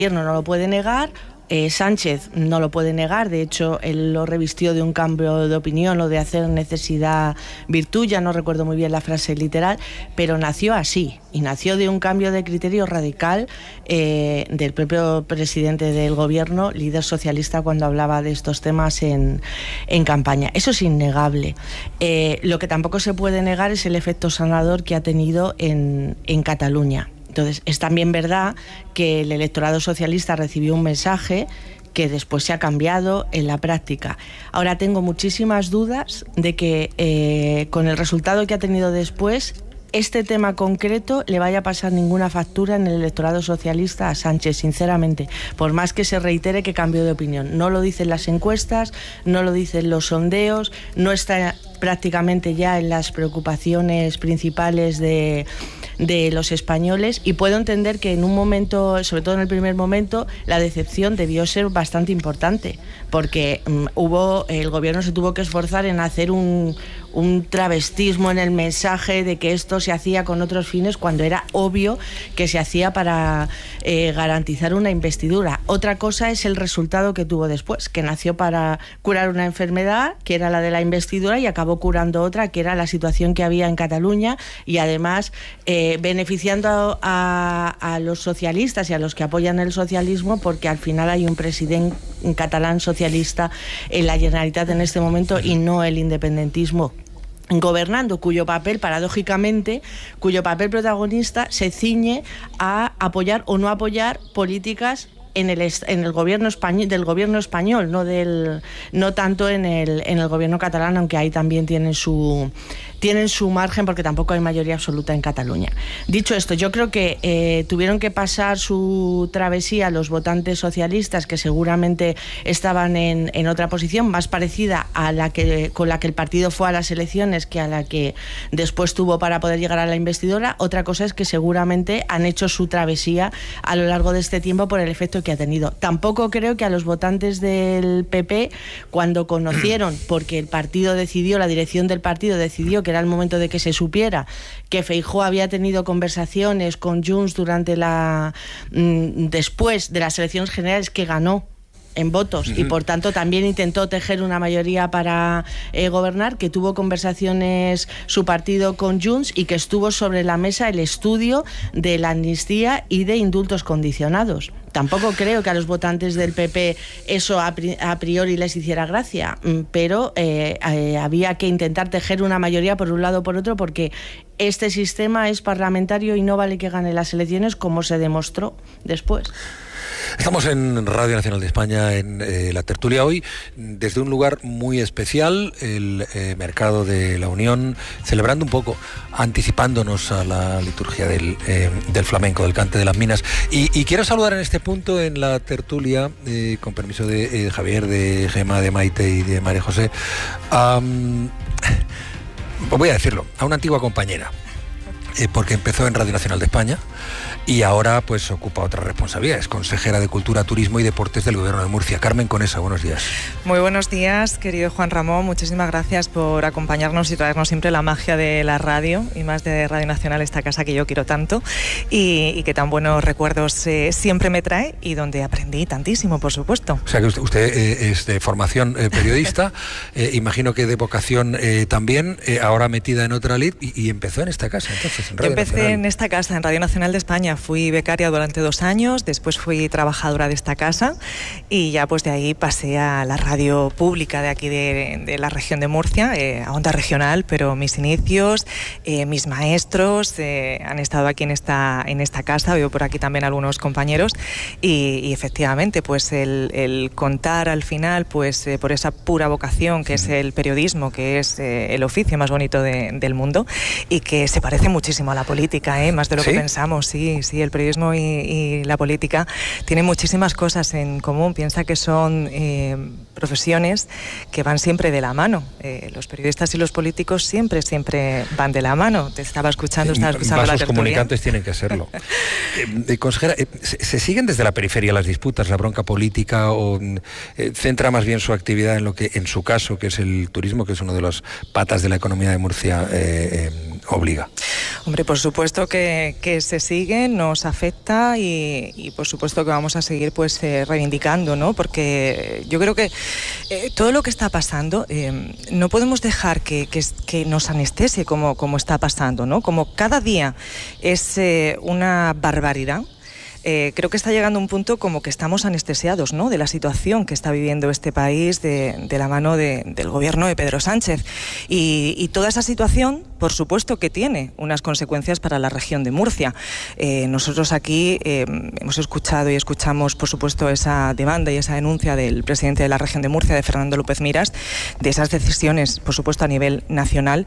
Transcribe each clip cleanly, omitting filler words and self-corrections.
gobierno no lo puede negar. Sánchez no lo puede negar, de hecho él lo revistió de un cambio de opinión, lo de hacer necesidad virtud, ya no recuerdo muy bien la frase literal, pero nació así, y nació de un cambio de criterio radical del propio presidente del gobierno, líder socialista, cuando hablaba de estos temas en campaña. Eso es innegable. Lo que tampoco se puede negar es el efecto sanador que ha tenido en Cataluña. Entonces, es también verdad que el electorado socialista recibió un mensaje que después se ha cambiado en la práctica. Ahora tengo muchísimas dudas de que con el resultado que ha tenido después, este tema concreto le vaya a pasar ninguna factura en el electorado socialista a Sánchez, sinceramente, por más que se reitere que cambió de opinión. No lo dicen las encuestas, no lo dicen los sondeos, no está prácticamente ya en las preocupaciones principales de los españoles, y puedo entender que en un momento, sobre todo en el primer momento, la decepción debió ser bastante importante, porque el gobierno se tuvo que esforzar en hacer un travestismo en el mensaje de que esto se hacía con otros fines, cuando era obvio que se hacía para garantizar una investidura. Otra cosa es el resultado que tuvo después, que nació para curar una enfermedad, que era la de la investidura, y acabó curando otra, que era la situación que había en Cataluña, y además beneficiando a los socialistas y a los que apoyan el socialismo, porque al final hay un presidente catalán socialista en la Generalitat en este momento, y no el independentismo gobernando, cuyo papel, paradójicamente, cuyo papel protagonista se ciñe a apoyar o no apoyar políticas en el gobierno español, del gobierno español, no tanto en el gobierno catalán, aunque ahí también tienen su margen, porque tampoco hay mayoría absoluta en Cataluña. Dicho esto, yo creo que tuvieron que pasar su travesía los votantes socialistas, que seguramente estaban en otra posición más parecida a con la que el partido fue a las elecciones, que a la que después tuvo para poder llegar a la investidura. Otra cosa es que seguramente han hecho su travesía a lo largo de este tiempo por el efecto que ha tenido. Tampoco creo que a los votantes del PP, cuando conocieron, porque el partido decidió, la dirección del partido decidió que era el momento de que se supiera que Feijóo había tenido conversaciones con Junts después de las elecciones generales, que ganó en votos, y por tanto también intentó tejer una mayoría para gobernar, que tuvo conversaciones su partido con Junts, y que estuvo sobre la mesa el estudio de la amnistía y de indultos condicionados. Tampoco creo que a los votantes del PP eso a priori les hiciera gracia, pero había que intentar tejer una mayoría por un lado o por otro, porque este sistema es parlamentario y no vale que gane las elecciones, como se demostró después. Estamos en Radio Nacional de España, en la tertulia hoy, desde un lugar muy especial, el Mercado de la Unión, celebrando un poco, anticipándonos a la liturgia del flamenco, del cante de las minas. Y quiero saludar en este punto, en la tertulia, con permiso de Javier, de Gemma, de Maite y de María José, voy a decirlo, a una antigua compañera, porque empezó en Radio Nacional de España y ahora pues ocupa otra responsabilidad. Es consejera de Cultura, Turismo y Deportes del Gobierno de Murcia. Carmen Conesa, buenos días. Muy buenos días, querido Juan Ramón. Muchísimas gracias por acompañarnos y traernos siempre la magia de la radio, y más de Radio Nacional, esta casa que yo quiero tanto y que tan buenos recuerdos siempre me trae, y donde aprendí tantísimo, por supuesto. O sea que usted es de formación periodista, imagino que de vocación también, ahora metida en otra lid, y empezó en esta casa, entonces, en Radio Nacional. Empecé en esta casa, en Radio Nacional de España. Fui becaria durante 2 años, después fui trabajadora de esta casa, y ya pues de ahí pasé a la radio pública de aquí de la región de Murcia, a Onda Regional, pero mis inicios, mis maestros han estado aquí en esta casa. Veo por aquí también algunos compañeros, y efectivamente pues el contar al final pues por esa pura vocación que es el periodismo, que es el oficio más bonito del mundo, y que se parece muchísimo a la política, más de lo que pensamos. Sí, el periodismo y la política tienen muchísimas cosas en común. Piensa que son profesiones que van siempre de la mano. Los periodistas y los políticos siempre van de la mano. Estaba escuchando la tertulia. Los comunicantes tienen que serlo. Consejera, ¿se siguen desde la periferia las disputas, la bronca política, o centra más bien su actividad en lo que, en su caso, que es el turismo, que es una de las patas de la economía de Murcia, obliga. Hombre, por supuesto que se sigue, nos afecta y por supuesto que vamos a seguir pues reivindicando, ¿no? Porque yo creo que todo lo que está pasando no podemos dejar que nos anestesie como está pasando, ¿no? Como cada día es una barbaridad. Creo que está llegando un punto como que estamos anestesiados, ¿no?, de la situación que está viviendo este país de la mano del gobierno de Pedro Sánchez. Y toda esa situación, por supuesto que tiene unas consecuencias para la región de Murcia. Nosotros aquí hemos escuchado y escuchamos, por supuesto, esa demanda y esa denuncia del presidente de la región de Murcia, de Fernando López Miras, de esas decisiones, por supuesto, a nivel nacional,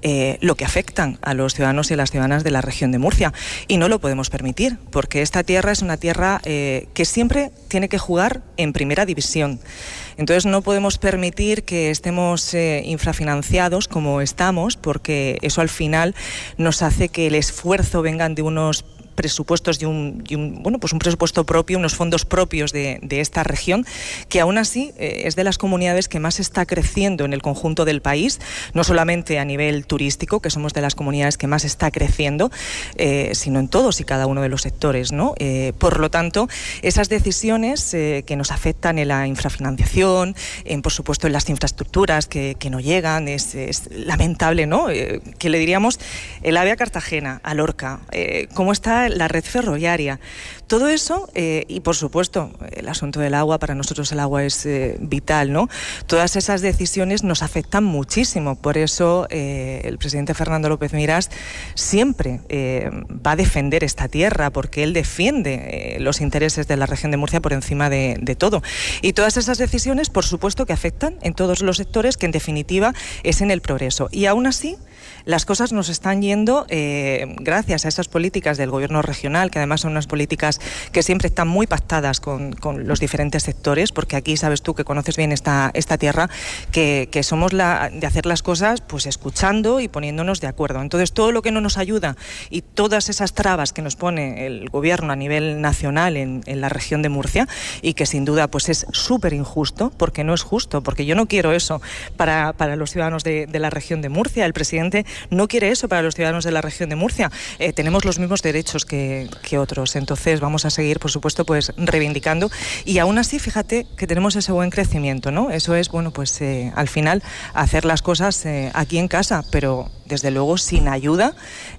lo que afectan a los ciudadanos y a las ciudadanas de la región de Murcia. Y no lo podemos permitir, porque esta tierra es una tierra que siempre tiene que jugar en primera división. Entonces no podemos permitir que estemos infrafinanciados como estamos, porque eso al final nos hace que el esfuerzo venga de unos presupuestos, de un presupuesto propio, unos fondos propios de esta región, que aún así es de las comunidades que más está creciendo en el conjunto del país, no solamente a nivel turístico, que somos de las comunidades que más está creciendo, sino en todos y cada uno de los sectores, ¿no? Por lo tanto, esas decisiones que nos afectan en la infrafinanciación, por supuesto en las infraestructuras que no llegan, es lamentable, ¿no? Que le diríamos el AVE a Cartagena, a Lorca, cómo está la red ferroviaria, todo eso, y por supuesto el asunto del agua, para nosotros el agua es vital, ¿no? Todas esas decisiones nos afectan muchísimo, por eso el presidente Fernando López Miras siempre va a defender esta tierra, porque él defiende los intereses de la región de Murcia por encima de todo, y todas esas decisiones por supuesto que afectan en todos los sectores, que en definitiva es en el progreso, y aún así las cosas nos están yendo gracias a esas políticas del gobierno regional, que además son unas políticas que siempre están muy pactadas con los diferentes sectores, porque aquí sabes tú, que conoces bien esta tierra, que somos de hacer las cosas pues escuchando y poniéndonos de acuerdo. Entonces todo lo que no nos ayuda y todas esas trabas que nos pone el gobierno a nivel nacional en la región de Murcia, y que sin duda pues es súper injusto, porque no es justo, porque yo no quiero eso para los ciudadanos de la región de Murcia. El presidente no quiere eso para los ciudadanos de la región de Murcia. Tenemos los mismos derechos que otros, entonces vamos a seguir, por supuesto, pues reivindicando, y aún así, fíjate que tenemos ese buen crecimiento, ¿no? Eso es, bueno, pues al final hacer las cosas aquí en casa, pero desde luego sin ayuda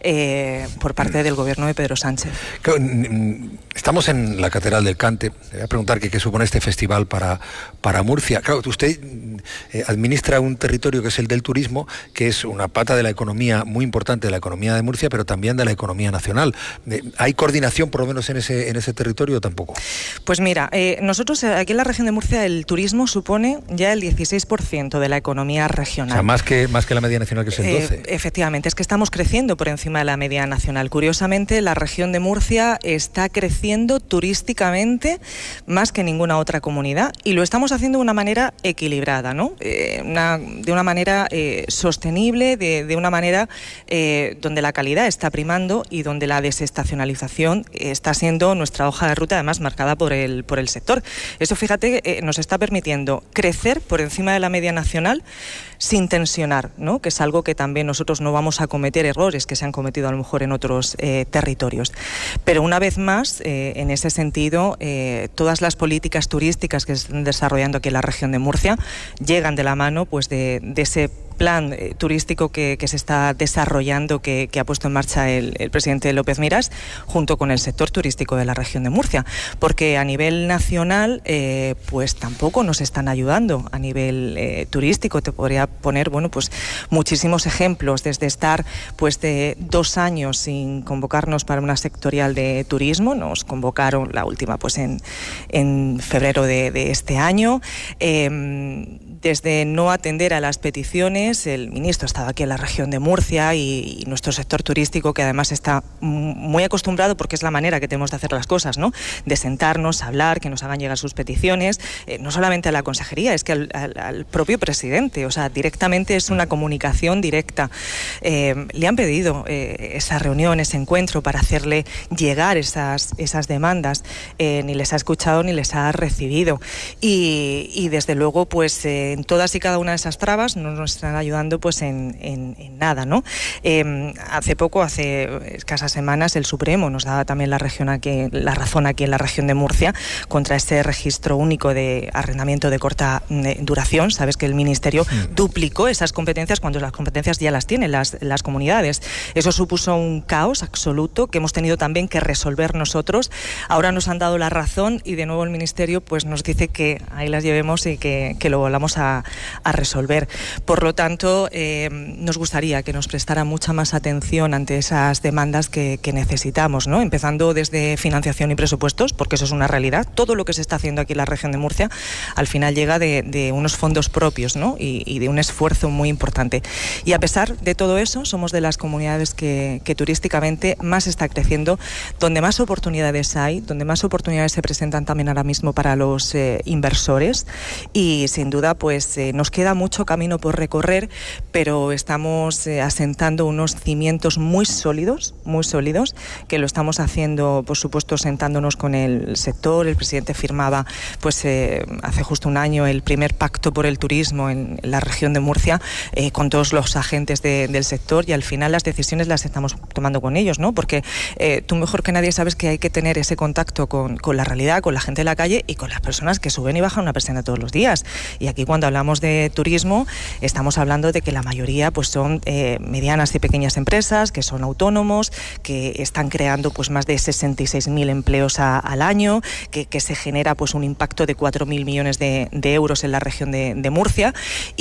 por parte del gobierno de Pedro Sánchez. Estamos en la Catedral del Cante. Le voy a preguntar qué supone este festival para Murcia. Claro, usted administra un territorio que es el del turismo, que es una pata de la economía muy importante, de la economía de Murcia, pero también de la economía nacional. ¿Hay coordinación, por lo menos en ese territorio, o tampoco? Pues mira, nosotros aquí en la región de Murcia el turismo supone ya el 16% de la economía regional. O sea, más que la media nacional, que es el 12%. Efectivamente, es que estamos creciendo por encima de la media nacional. Curiosamente, la región de Murcia está creciendo turísticamente más que ninguna otra comunidad, y lo estamos haciendo de una manera equilibrada, ¿no? De una manera sostenible, de una manera donde la calidad está primando y donde la desestacionalización está siendo nuestra hoja de ruta, además marcada por el sector. Eso, fíjate, nos está permitiendo crecer por encima de la media nacional sin tensionar, ¿no? Que es algo que también nosotros no vamos a cometer errores que se han cometido a lo mejor en otros territorios. Pero una vez más, en ese sentido, todas las políticas turísticas que se están desarrollando aquí en la región de Murcia llegan de la mano pues de ese plan turístico que se está desarrollando, que ha puesto en marcha el presidente López Miras, junto con el sector turístico de la región de Murcia, porque a nivel nacional pues tampoco nos están ayudando a nivel turístico. Te podría poner, bueno, pues muchísimos ejemplos, desde estar pues de 2 años sin convocarnos para una sectorial de turismo. Nos convocaron la última pues en febrero de este año, desde no atender a las peticiones. El ministro estaba aquí en la región de Murcia y nuestro sector turístico, que además está muy acostumbrado, porque es la manera que tenemos de hacer las cosas, ¿no? De sentarnos, hablar, que nos hagan llegar sus peticiones, no solamente a la consejería, es que al propio presidente, o sea, directamente es una comunicación directa. Le han pedido esa reunión, ese encuentro, para hacerle llegar esas demandas, ni les ha escuchado ni les ha recibido, y desde luego pues en todas y cada una de esas trabas no nos están ayudando pues en nada, ¿no? Hace escasas semanas, el Supremo nos daba también la razón aquí en la región de Murcia contra este registro único de arrendamiento de corta duración. Sabes que el Ministerio duplicó esas competencias cuando las competencias ya las tienen las comunidades. Eso supuso un caos absoluto que hemos tenido también que resolver nosotros. Ahora nos han dado la razón y de nuevo el Ministerio pues nos dice que ahí las llevemos y que lo volvamos a resolver. Por lo tanto, nos gustaría que nos prestara mucha más atención ante esas demandas que necesitamos, ¿no? Empezando desde financiación y presupuestos, porque eso es una realidad. Todo lo que se está haciendo aquí en la región de Murcia al final llega de unos fondos propios, ¿no? Y de un esfuerzo muy importante. Y a pesar de todo eso, somos de las comunidades que turísticamente más está creciendo, donde más oportunidades hay, donde más oportunidades se presentan también ahora mismo para los inversores, y sin duda pues nos queda mucho camino por recorrer, pero estamos asentando unos cimientos muy sólidos, que lo estamos haciendo, por supuesto, sentándonos con el sector. El presidente firmaba pues hace justo un año el primer pacto por el turismo en la región de Murcia, con todos los agentes del sector, y al final las decisiones las estamos tomando con ellos, ¿no? Porque tú mejor que nadie sabes que hay que tener ese contacto con la realidad, con la gente de la calle y con las personas que suben y bajan una persiana todos los días. Y aquí cuando hablamos de turismo estamos hablando de que la mayoría pues son medianas y pequeñas empresas, que son autónomos, que están creando pues más de 66.000 empleos al año, que se genera pues un impacto de 4.000 millones de euros en la región de Murcia,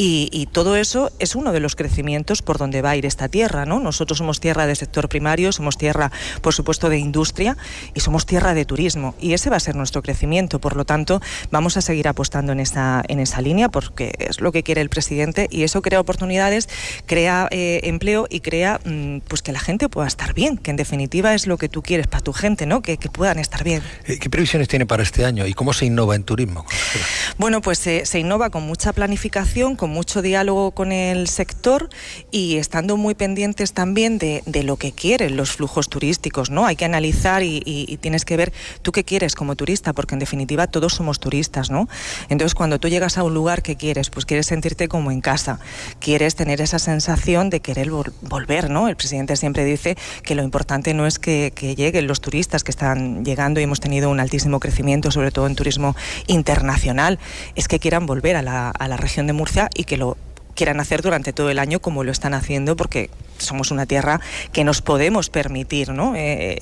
y todo eso es uno de los crecimientos por donde va a ir esta tierra, ¿no? Nosotros somos tierra de sector primario, somos tierra, por supuesto, de industria, y somos tierra de turismo, y ese va a ser nuestro crecimiento. Por lo tanto, vamos a seguir apostando en esa línea, porque es lo que quiere el presidente, y eso crea oportunidades, crea empleo y crea pues que la gente pueda estar bien, que en definitiva es lo que tú quieres para tu gente, ¿no? Que puedan estar bien. ¿Qué previsiones tiene para este año y cómo se innova en turismo? Bueno, pues se innova con mucha planificación, con mucho diálogo con el sector y estando muy pendientes también de lo que quieren los flujos turísticos, ¿no? Hay que analizar y tienes que ver tú qué quieres como turista, porque en definitiva todos somos turistas, ¿no? Entonces, cuando tú llegas a un lugar, ¿qué quieres? Pues quieres sentirte como en casa, quieres tener esa sensación de querer volver, ¿no? El presidente siempre dice que lo importante no es que lleguen los turistas que están llegando, y hemos tenido un altísimo crecimiento, sobre todo en turismo internacional, es que quieran volver a la región de Murcia y que lo quieran hacer durante todo el año como lo están haciendo, porque somos una tierra que nos podemos permitir, ¿no? El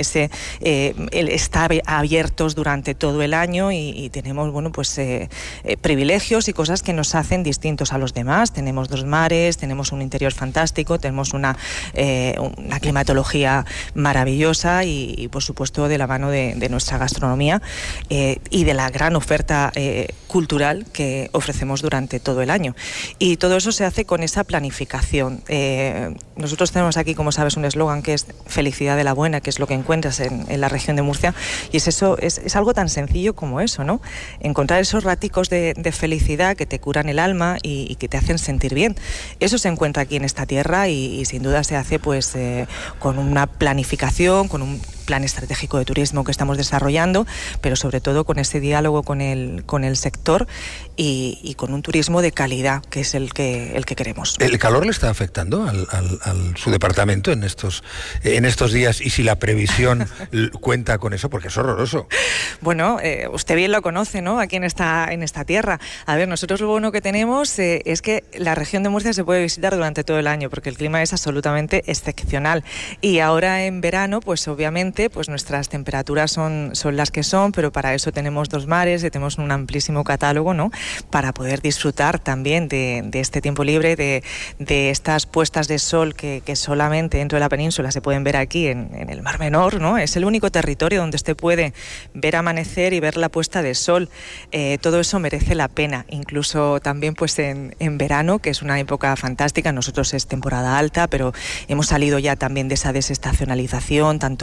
estar abiertos durante todo el año y tenemos, bueno, pues privilegios y cosas que nos hacen distintos a los demás. Tenemos 2 mares, tenemos un interior fantástico, tenemos una climatología maravillosa y por supuesto de la mano de nuestra gastronomía y de la gran oferta cultural que ofrecemos durante todo el año. Y todo eso se hace con esa planificación. Nosotros tenemos aquí, como sabes, un eslogan que es felicidad de la buena, que es lo que encuentras en la región de Murcia, y es algo tan sencillo como eso, ¿no? Encontrar esos raticos de felicidad que te curan el alma y que te hacen sentir bien. Eso se encuentra aquí en esta tierra y sin duda se hace pues con una planificación, con un plan estratégico de turismo que estamos desarrollando, pero sobre todo con ese diálogo con el sector y con un turismo de calidad, que es el que queremos. ¿El calor le está afectando a su departamento en estos días? Y si la previsión cuenta con eso, porque es horroroso. Bueno, usted bien lo conoce, ¿no? Aquí en esta tierra. A ver, nosotros lo bueno que tenemos es que la región de Murcia se puede visitar durante todo el año, porque el clima es absolutamente excepcional. Y ahora en verano, pues obviamente, pues nuestras temperaturas son las que son, pero para eso tenemos 2 mares y tenemos un amplísimo catálogo, ¿no? Para poder disfrutar también de este tiempo libre, de estas puestas de sol que solamente dentro de la península se pueden ver aquí en el Mar Menor, ¿no? Es el único territorio donde usted puede ver amanecer y ver la puesta de sol. Todo eso merece la pena, incluso también pues en verano, que es una época fantástica. Nosotros es temporada alta, pero hemos salido ya también de esa desestacionalización, tanto en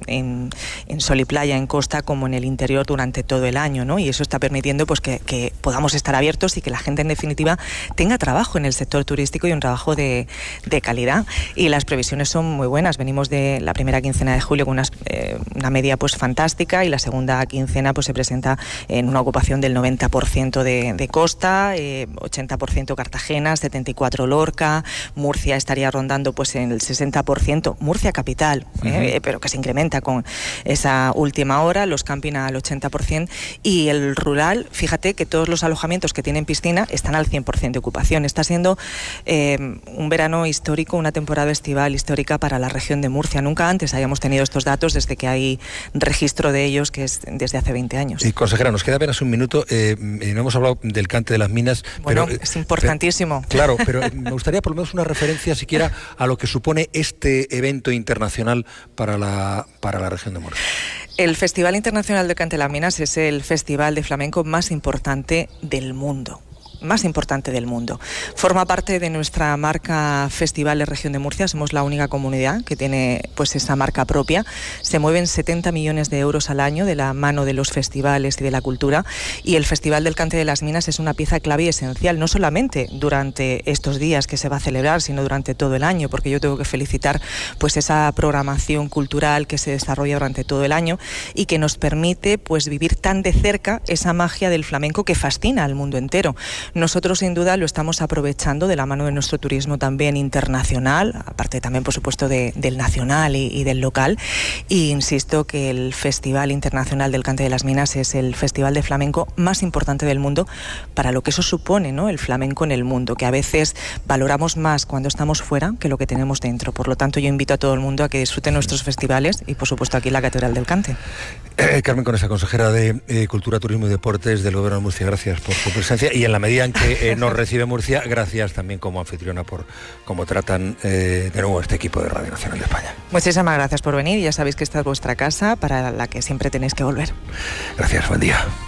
en sol y playa, en costa, como en el interior durante todo el año, ¿no? Y eso está permitiendo pues que podamos estar abiertos y que la gente en definitiva tenga trabajo en el sector turístico y un trabajo de calidad. Y las previsiones son muy buenas. Venimos de la primera quincena de julio con una media pues fantástica, y la segunda quincena pues se presenta en una ocupación del 90% de costa, 80% Cartagena, 74% Lorca, Murcia estaría rondando pues en el 60%, Murcia capital, pero que se incrementa con esa última hora, los camping al 80%, y el rural, fíjate que todos los alojamientos que tienen piscina están al 100% de ocupación. Está siendo un verano histórico, una temporada estival histórica para la región de Murcia. Nunca antes habíamos tenido estos datos desde que hay registro de ellos, que es desde hace 20 años. Y consejera, nos queda apenas un minuto, no hemos hablado del cante de las minas. Bueno, pero, es importantísimo. Claro, pero me gustaría por lo menos una referencia siquiera a lo que supone este evento internacional para la región de Murcia. El Festival Internacional del Cante de las Minas es el festival de flamenco más importante del mundo. Forma parte de nuestra marca Festivales Región de Murcia. Somos la única comunidad que tiene pues esa marca propia. Se mueven 70 millones de euros al año de la mano de los festivales y de la cultura, y el Festival del Cante de las Minas es una pieza clave y esencial, no solamente durante estos días que se va a celebrar, sino durante todo el año, porque yo tengo que felicitar pues esa programación cultural que se desarrolla durante todo el año y que nos permite pues vivir tan de cerca esa magia del flamenco que fascina al mundo entero. Nosotros sin duda lo estamos aprovechando de la mano de nuestro turismo también internacional, aparte también por supuesto del nacional y del local, y insisto que el Festival Internacional del Cante de las Minas es el festival de flamenco más importante del mundo, para lo que eso supone, ¿no? El flamenco en el mundo, que a veces valoramos más cuando estamos fuera que lo que tenemos dentro. Por lo tanto, yo invito a todo el mundo a que disfrute nuestros festivales y por supuesto aquí en la Catedral del Cante. Carmen Conesa, consejera de Cultura, Turismo y Deportes del Gobierno de Murcia, gracias por su presencia, y en la medida en que nos recibe Murcia, gracias también como anfitriona por cómo tratan de nuevo este equipo de Radio Nacional de España. Muchísimas gracias por venir, ya sabéis que esta es vuestra casa para la que siempre tenéis que volver. Gracias, buen día.